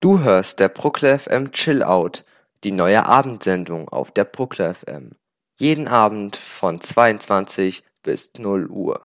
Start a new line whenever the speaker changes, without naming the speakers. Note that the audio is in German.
Du hörst der Bruckler FM Chill Out, die neue Abendsendung auf der Bruckler FM. Jeden Abend von 22 bis 0 Uhr.